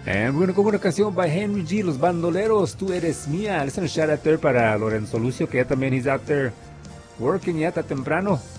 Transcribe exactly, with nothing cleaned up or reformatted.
And we're gonna go con una canción by Henry G, Los Bandoleros, Tú Eres Mía. Listen a shout out there para Lorenzo Lucio, que ya también he's out there working, ya está temprano.